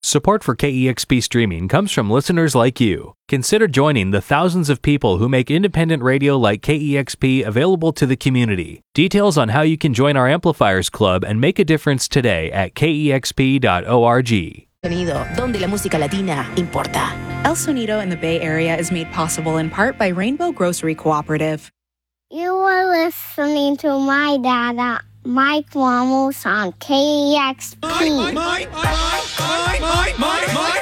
Support for KEXP streaming comes from listeners like you. Consider joining the thousands of people who make independent radio like KEXP available to the community. Details on how you can join our Amplifiers Club and make a difference today at kexp.org. Sonido, donde la música latina importa. El Sonido in the Bay Area is made possible in part by Rainbow Grocery Cooperative. You are listening to My Dada, Mike Ramos on KEXP. My